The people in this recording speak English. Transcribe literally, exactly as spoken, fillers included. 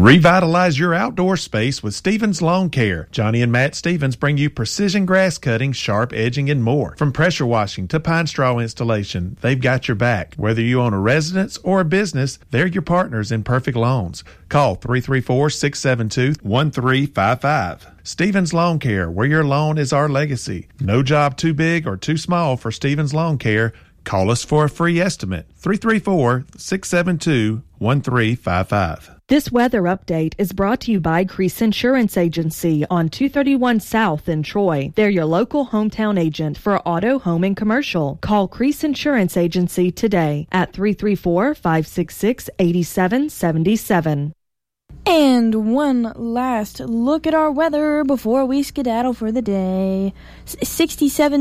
Revitalize your outdoor space with Stevens Lawn Care. Johnny and Matt Stevens bring you precision grass cutting, sharp edging, and more. From pressure washing to pine straw installation, they've got your back. Whether you own a residence or a business, they're your partners in perfect lawns. Call three three four, six seven two, one three five five. Stevens Lawn Care, where your lawn is our legacy. No job too big or too small for Stevens Lawn Care. Call us for a free estimate. three three four, six seven two, one three five five. This weather update is brought to you by Crease Insurance Agency on two thirty-one South in Troy. They're your local hometown agent for auto, home, and commercial. Call Crease Insurance Agency today at three three four, five six six, eight seven seven seven. And one last look at our weather before we skedaddle for the day. sixty-seven